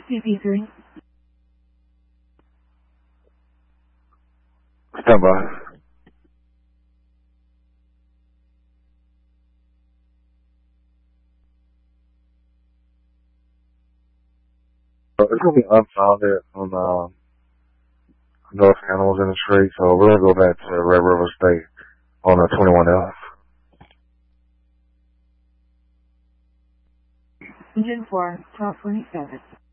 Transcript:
CP3. Stand by. It's gonna be unfounded on North Animals in the Street, so we're gonna go back to Red River State on the 21F. Engine 4, 1227.